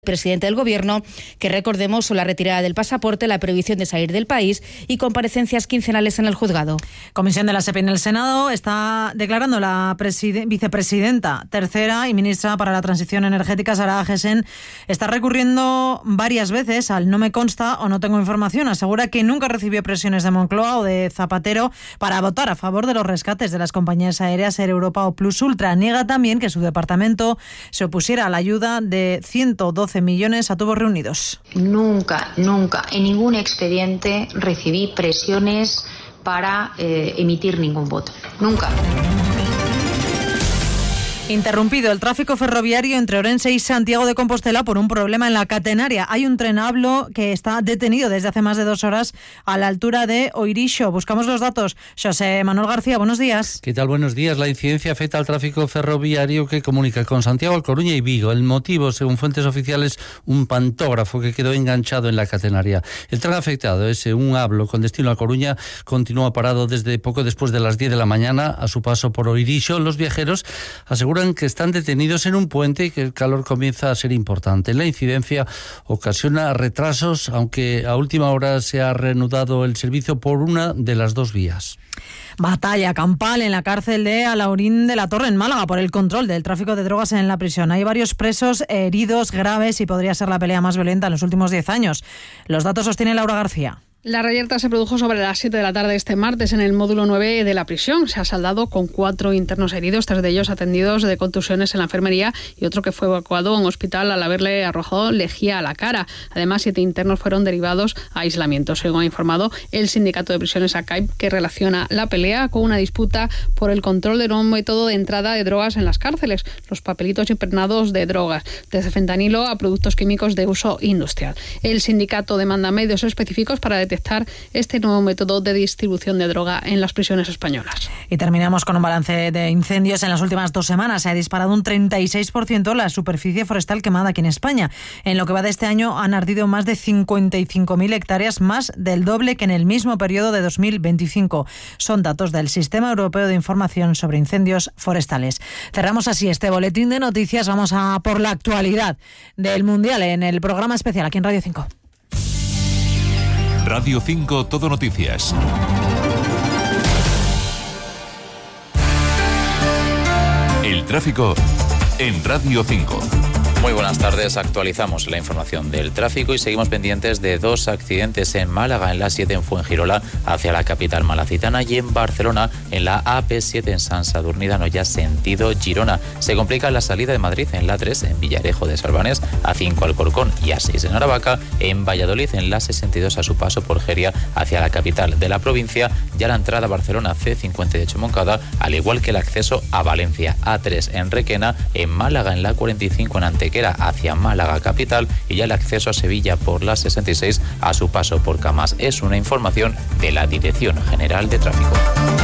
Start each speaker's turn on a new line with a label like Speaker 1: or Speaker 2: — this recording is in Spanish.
Speaker 1: Presidente del Gobierno, que recordemos son la retirada del pasaporte, la prohibición de salir del país y comparecencias quincenales en el juzgado.
Speaker 2: Comisión de la SEPI en el Senado está declarando la vicepresidenta tercera y ministra para la Transición Energética, Sara Agesen, está recurriendo varias veces al no me consta o no tengo información. Asegura que nunca recibió presiones de Moncloa o de Zapatero para votar a favor de los rescates de las compañías aéreas Air Europa o Plus Ultra. Niega también que su departamento se opusiera a la ayuda de 112 millones a tubos reunidos.
Speaker 3: Nunca, en ningún expediente recibí presiones para emitir ningún voto. Nunca.
Speaker 2: Interrumpido el tráfico ferroviario entre Orense y Santiago de Compostela por un problema en la catenaria. Hay un tren Hablo que está detenido desde hace más de 2 horas a la altura de Oirixo. Buscamos los datos. José Manuel García, buenos días.
Speaker 4: ¿Qué tal? Buenos días. La incidencia afecta al tráfico ferroviario que comunica con Santiago, A Coruña y Vigo. El motivo, según fuentes oficiales, un pantógrafo que quedó enganchado en la catenaria. El tren afectado, un Hablo con destino a Coruña, continúa parado desde poco después de las 10 de la mañana a su paso por Oirixo. Los viajeros aseguran que están detenidos en un puente y que el calor comienza a ser importante. La incidencia ocasiona retrasos, aunque a última hora se ha reanudado el servicio por una de las 2 vías.
Speaker 2: Batalla campal en la cárcel de Alhaurín de la Torre, en Málaga, por el control del tráfico de drogas en la prisión. Hay varios presos heridos graves y podría ser la pelea más violenta en los últimos 10 años. Los datos los tiene Laura García.
Speaker 5: La reyerta se produjo sobre las 7 de la tarde este martes en el módulo 9 de la prisión. Se ha saldado con 4 internos heridos, 3 de ellos atendidos de contusiones en la enfermería y otro que fue evacuado a un hospital al haberle arrojado lejía a la cara. Además, 7 internos fueron derivados a aislamiento, según ha informado el sindicato de prisiones ACAIP, que relaciona la pelea con una disputa por el control de un método de entrada de drogas en las cárceles, los papelitos impregnados de drogas, desde fentanilo a productos químicos de uso industrial. El sindicato demanda medios específicos para detectar este nuevo método de distribución de droga en las prisiones españolas.
Speaker 2: Y terminamos con un balance de incendios. En las últimas 2 semanas se ha disparado un 36% la superficie forestal quemada aquí en España. En lo que va de este año han ardido más de 55.000 hectáreas, más del doble que en el mismo periodo de 2025. Son datos del Sistema Europeo de Información sobre Incendios Forestales. Cerramos así este boletín de noticias. Vamos a por la actualidad del Mundial en el programa especial aquí en Radio 5.
Speaker 6: Radio 5 Todo Noticias. El tráfico en Radio 5.
Speaker 7: Muy buenas tardes, actualizamos la información del tráfico y seguimos pendientes de 2 accidentes en Málaga, en la 7 en Fuengirola hacia la capital malacitana y en Barcelona en la AP7 en San Sadurní d'Anoia sentido Girona. Se complica la salida de Madrid en la 3 en Villarejo de Salvanés, A5 Alcorcón y A6 en Aravaca, en Valladolid en la 62 a su paso por Geria hacia la capital de la provincia, ya la entrada a Barcelona C58 Moncada, al igual que el acceso a Valencia, A3 en Requena, en Málaga en la 45 en Antequera hacia Málaga capital y ya el acceso a Sevilla por la 66 a su paso por Camas. Es una información de la Dirección General de Tráfico.